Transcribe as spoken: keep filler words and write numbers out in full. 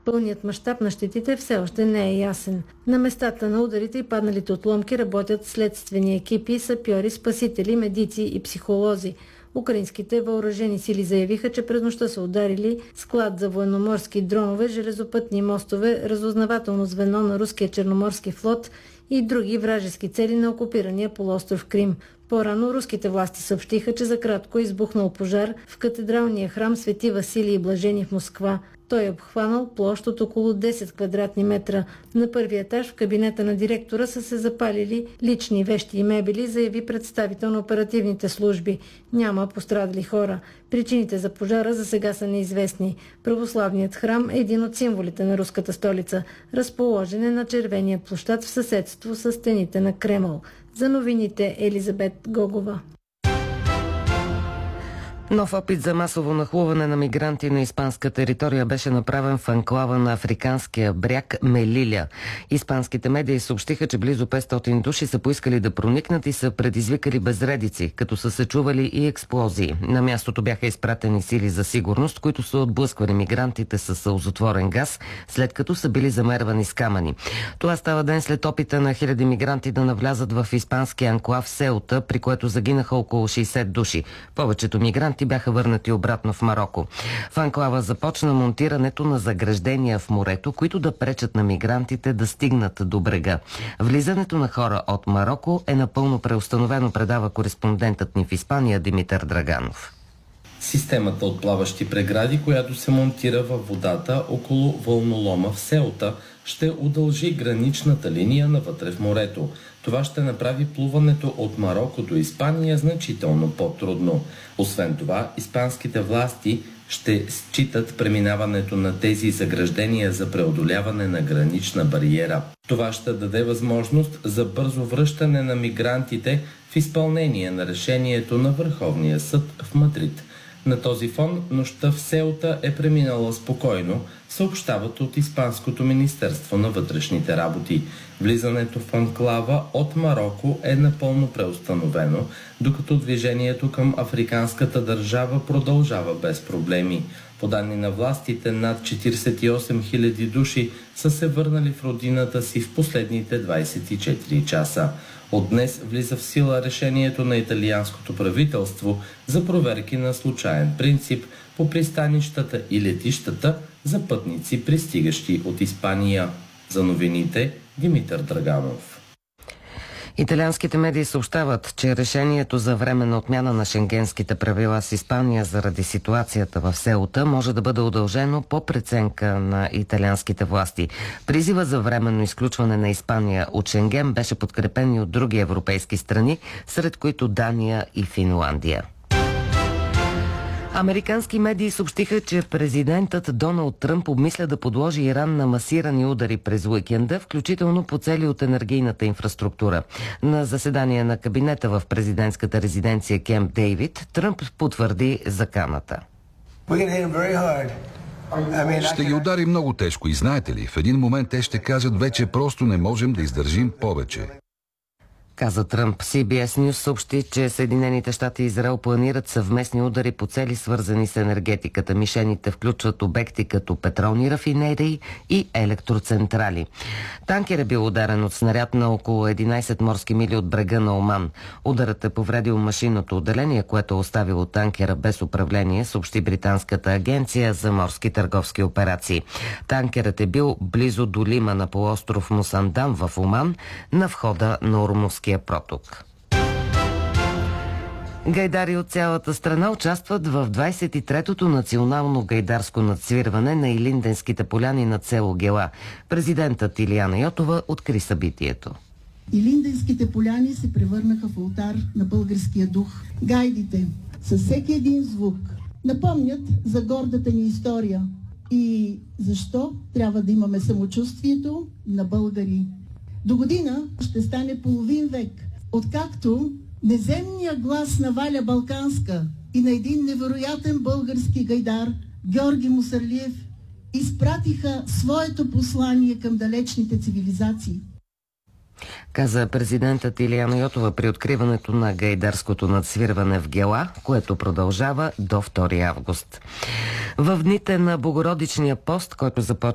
Пълният мащаб на щетите все още не е ясен. На местата на ударите и падналите отломки работят следствени екипи, сапьори, спасители, медици и психолози. Украинските въоръжени сили заявиха, че през нощта са ударили склад за военноморски дронове, железопътни мостове, разузнавателно звено на руския черноморски флот и други вражески цели на окупирания полуостров Крим. По-рано руските власти съобщиха, че за кратко е избухнал пожар в катедралния храм Свети Василий Блажени в Москва. Той е обхванал площ от около десет квадратни метра. На първия етаж в кабинета на директора са се запалили лични вещи и мебели, заяви представител на оперативните служби. Няма пострадали хора. Причините за пожара за сега са неизвестни. Православният храм е един от символите на руската столица. Разположен е на червения площад в съседство с стените на Кремъл. За новините Елизабет Гогова. Нов опит за масово нахлуване на мигранти на испанска територия беше направен в анклава на африканския бряг Мелиля. Испанските медии съобщиха, че близо петстотин души са поискали да проникнат и са предизвикали безредици, като са се чували и експлозии. На мястото бяха изпратени сили за сигурност, които са отблъсквали мигрантите със сълзотворен газ, след като са били замервани с камъни. Това става ден след опита на хиляди мигранти да навлязат в испанския анклав Сеута, при което загинаха около шейсет души. Повечето мигранти бяха върнати обратно в Мароко. В анклава започна монтирането на заграждения в морето, които да пречат на мигрантите да стигнат до брега. Влизането на хора от Мароко е напълно преустановено, предава кореспондентът ни в Испания Димитър Драганов. Системата от плаващи прегради, която се монтира във водата около вълнолома в Сеута, ще удължи граничната линия навътре в морето. Това ще направи плуването от Мароко до Испания значително по-трудно. Освен това, испанските власти ще считат преминаването на тези заграждения за преодоляване на гранична бариера. Това ще даде възможност за бързо връщане на мигрантите в изпълнение на решението на Върховния съд в Мадрид. На този фон нощта в Сеута е преминала спокойно, съобщават от Испанското министерство на вътрешните работи. Влизането в анклава от Мароко е напълно преустановено, докато движението към африканската държава продължава без проблеми. По данни на властите, над четиридесет и осем хиляди души са се върнали в родината си в последните двадесет и четири часа. От днес влиза в сила решението на италианското правителство за проверки на случаен принцип по пристанищата и летищата за пътници, пристигащи от Испания. За новините Димитър Драганов. Италианските медии съобщават, че решението за временна отмяна на шенгенските правила с Испания заради ситуацията в Сеута може да бъде удължено по преценка на италианските власти. Призива за временно изключване на Испания от Шенген беше подкрепен и от други европейски страни, сред които Дания и Финландия. Американски медии съобщиха, че президентът Доналд Тръмп обмисля да подложи Иран на масирани удари през уикенда, включително по цели от енергийната инфраструктура. На заседание на кабинета в президентската резиденция Кемп Дейвид, Тръмп потвърди заканата. Ще ги удари много тежко и знаете ли, в един момент те ще кажат: вече просто не можем да издържим повече. Каза Тръмп. Си Би Ес Нюс съобщи, че Съединените щати и Израел планират съвместни удари по цели, свързани с енергетиката. Мишените включват обекти като петролни рафинерии и електроцентрали. Танкер е бил ударен от снаряд на около единадесет морски мили от брега на Оман. Ударът е повредил машинното отделение, което е оставило танкера без управление, съобщи британската агенция за морски търговски операции. Танкерът е бил близо до Лима на полуостров Мусандан в Оман, на входа на Ормузския проток. Гайдари от цялата страна участват в двадесет и третото национално гайдарско надсвирване на Илинденските поляни над село Гела. Президентът Илияна Йотова откри събитието. Илинденските поляни се превърнаха в олтар на българския дух. Гайдите със всеки един звук напомнят за гордата ни история и защо трябва да имаме самочувствието на българи. До година ще стане половин век, откакто неземният глас на Валя Балканска и на един невероятен български гайдар, Георги Мусарлиев, изпратиха своето послание към далечните цивилизации. Каза президентът Илияна Йотова при откриването на гайдарското надсвирване в Гела, което продължава до втори август. В дните на Богородичния пост, който започва